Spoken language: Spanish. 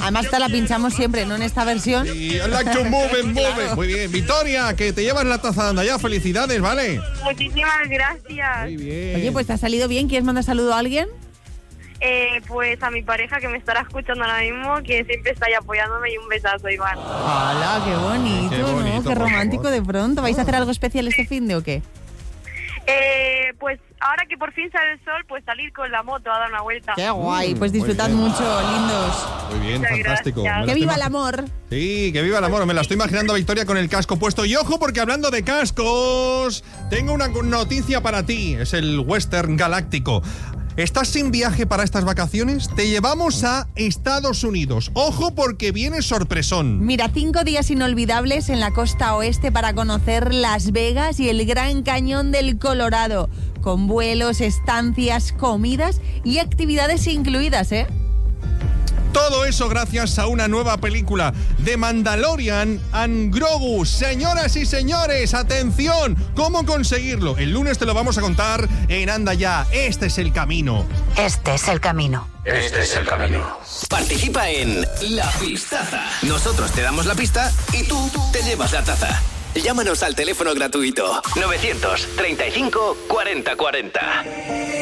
Además, te la pinchamos siempre, no en esta versión. Y I like to move it, move it. Claro. Muy bien. Victoria, que te llevas la taza de Andaya. Felicidades, ¿vale? Muchísimas gracias. Muy bien. Oye, pues te ha salido bien. ¿Quieres mandar saludo a alguien? Pues a mi pareja que me estará escuchando ahora mismo, que siempre está ahí apoyándome, y un besazo, Iván. ¡Hala, qué bonito! Qué bonito, ¿no? Qué por romántico favor. de pronto. ¿Vais a hacer algo especial este finde o qué? Pues ahora que por fin sale el sol, pues salir con la moto a dar una vuelta. ¡Qué guay! Pues muy disfrutad bien. mucho, lindos. Muy bien, Muchas fantástico. gracias. Me la ¡Que estoy viva el imag- amor! Sí, que viva el amor. Me la estoy imaginando a Victoria con el casco puesto. Y ojo, porque hablando de cascos, tengo una noticia para ti. Es el Western Galáctico. ¿Estás sin viaje para estas vacaciones? Te llevamos a Estados Unidos. Ojo, porque viene sorpresón. Mira, 5 días inolvidables en la costa oeste para conocer Las Vegas y el Gran Cañón del Colorado, con vuelos, estancias, comidas y actividades incluidas, ¿eh? Todo eso gracias a una nueva película de Mandalorian and Grogu. Señoras y señores, atención, ¿cómo conseguirlo? El lunes te lo vamos a contar en Anda Ya. Este es el camino. Este es el camino. Este es el camino. Participa en La Pistaza. Nosotros te damos la pista y tú te llevas la taza. Llámanos al teléfono gratuito 935 40 40.